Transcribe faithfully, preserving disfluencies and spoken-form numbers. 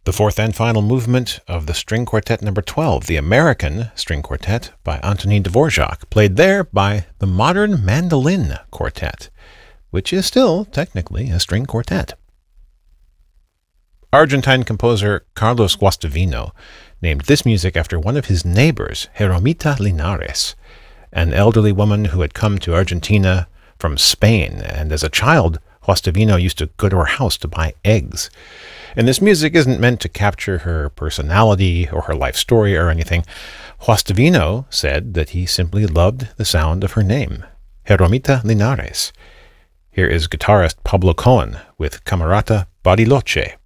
The fourth and final movement of the String Quartet number twelve, the American String Quartet by Antonin Dvorak, played there by the Modern Mandolin Quartet, which is still technically a string quartet. Argentine composer Carlos Guastavino named this music after one of his neighbors, Jeromita Linares, an elderly woman who had come to Argentina from Spain, and as a child, Guastavino used to go to her house to buy eggs. And this music isn't meant to capture her personality or her life story or anything. Guastavino said that he simply loved the sound of her name, Jeromita Linares. Here is guitarist Pablo Cohen with Camerata Bariloche.